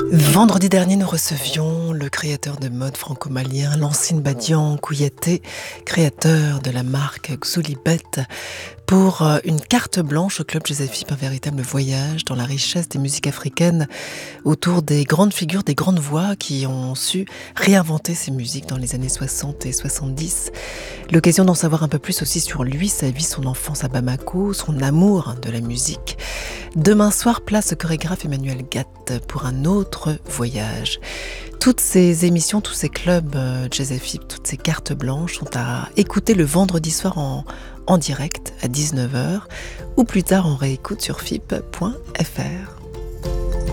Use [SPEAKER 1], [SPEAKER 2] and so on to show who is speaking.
[SPEAKER 1] Vendredi dernier, nous recevions le créateur de mode franco-malien, Lancine Badian Kouyaté, créateur de la marque Xolibet, pour une carte blanche au Club Joséphine, un véritable voyage dans la richesse des musiques africaines autour des grandes figures, des grandes voix qui ont su réinventer ces musiques dans les années 60 et 70. L'occasion d'en savoir un peu plus aussi sur lui, sa vie, son enfance à Bamako, son amour de la musique. Demain soir, place au chorégraphe Emmanuel Gatt pour un autre voyage. Toutes ces émissions, tous ces clubs Jazz FM, toutes ces cartes blanches sont à écouter le vendredi soir en direct à 19h ou plus tard on réécoute sur fip.fr.